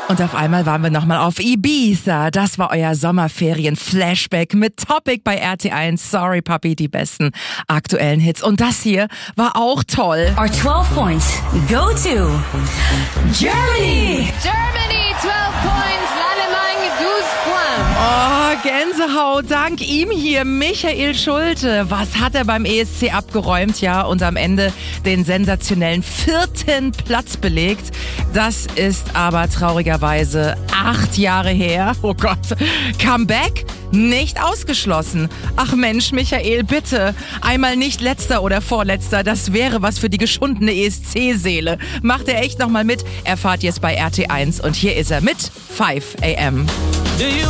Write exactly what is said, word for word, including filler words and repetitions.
Und auf einmal waren wir nochmal auf Ibiza. Das war euer Sommerferien-Flashback mit Topic bei R T eins. Sorry, Papi, die besten aktuellen Hits. Und das hier war auch toll. Our twelve points go to Germany. Germany, twelve points. L'Allemagne, douze points. Oh, Gänsehaut. Dank ihm hier, Michael Schulte. Was hat er beim E S C abgeräumt? Ja, und am Ende den sensationellen vierten Platz belegt. Das ist aber traurigerweise acht Jahre her. Oh Gott. Comeback? Nicht ausgeschlossen. Ach Mensch, Michael, bitte. Einmal nicht letzter oder vorletzter. Das wäre was für die geschundene E S C-Seele. Macht er echt nochmal mit? Erfahrt ihr es bei R T eins. Und hier ist er mit five a m.